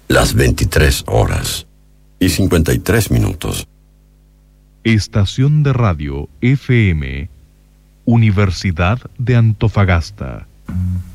las 23:53. Estación de radio FM, Universidad de Antofagasta.